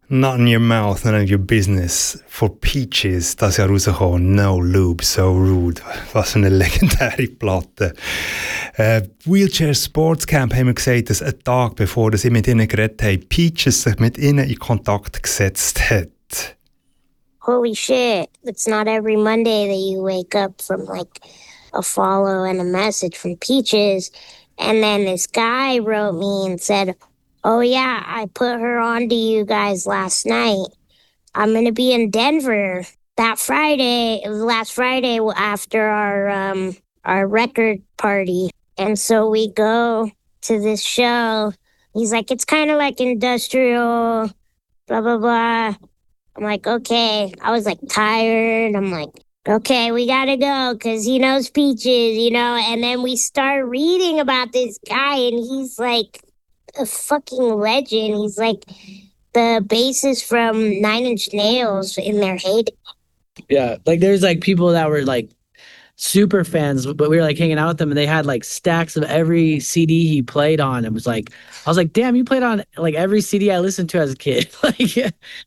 Not in your mouth, none of your business. For Peaches, das Jahr rausgekommen. No Lube, so rude. Was für eine legendäre Platte. Wheelchair Sports Camp haben wir gesagt, dass einen Tag bevor sie mit ihnen geredet haben, Peaches sich mit ihnen in Kontakt gesetzt hat. Holy shit, it's not every Monday that you wake up from like a follow and a message from Peaches. And then this guy wrote me and said, oh yeah, I put her on to you guys last night. I'm going to be in Denver last Friday after our record party. And so we go to this show. He's like, it's kind of like industrial, blah, blah, blah. I'm like, okay. I was like tired. I'm like, okay, we got to go because he knows Peaches, you know. And then we start reading about this guy and he's like a fucking legend. He's like the bassist from Nine Inch Nails in their heyday. Yeah, like there's like people that were like super fans, but we were like hanging out with them and they had like stacks of every CD he played on. It was like, I was like, damn, you played on like every CD I listened to as a kid. Like,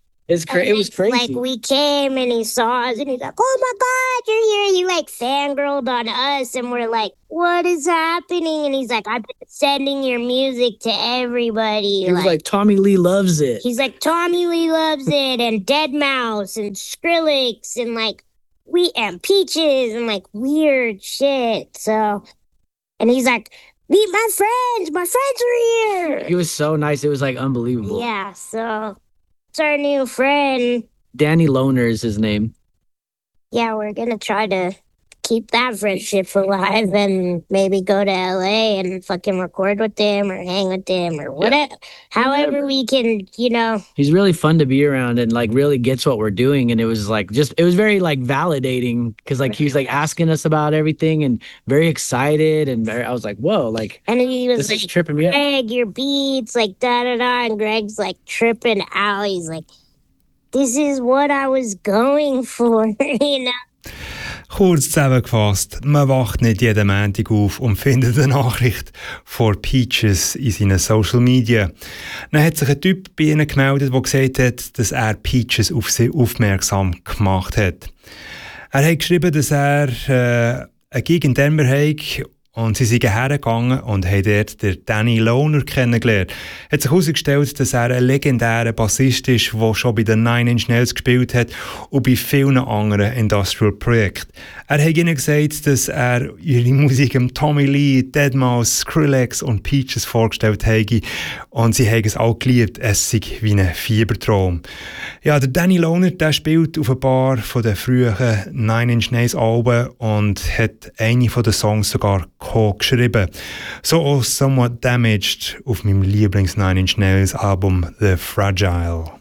it was crazy. Like we came and he saw us and he's like, oh my God, you're here. He like fangirled on us and we're like, what is happening? And he's like, I've been sending your music to everybody. He was like, Tommy Lee loves it. He's like, Tommy Lee loves it and Deadmau5 and Skrillex and like and Peaches and like weird shit. So, and he's like, meet my friends are here. He was so nice. It was like unbelievable. Yeah, so it's our new friend. Danny Loner is his name. Yeah, we're going to try to keep that friendship alive and maybe go to LA and fucking record with them or hang with them or whatever. However we can, you know. He's really fun to be around and like really gets what we're doing. And it was like it was very like validating because like he was like asking us about everything and very excited. And I was like, whoa, like, and he was this like, is tripping me out. Greg, your beats, like da da da. And Greg's like tripping out. He's like, this is what I was going for, you know. Kurz zusammengefasst, man wacht nicht jeden Montag auf und findet eine Nachricht von Peaches in seinen Social Media. Dann hat sich ein Typ bei ihnen gemeldet, der gesagt hat, dass er Peaches auf sie aufmerksam gemacht hat. Er hat geschrieben, dass er eine Gig in Denver hat und sie sind hergegangen und haben dort den Danny Loner kennengelernt. Es hat sich herausgestellt, dass er ein legendärer Bassist ist, der schon bei den Nine Inch Nails gespielt hat und bei vielen anderen Industrial-Projekten. Er hat ihnen gesagt, dass er ihre Musik dem Tommy Lee, Deadmau5, Skrillex und Peaches vorgestellt habe und sie haben es auch geliebt. Es sei wie ein Fiebertraum. Ja, der Danny Loner, der spielt auf ein paar von den frühen Nine Inch Nails Alben und hat eine von den Songs sogar geschrieben. So auch Somewhat Damaged auf meinem Lieblings Nine Inch Nails Album The Fragile.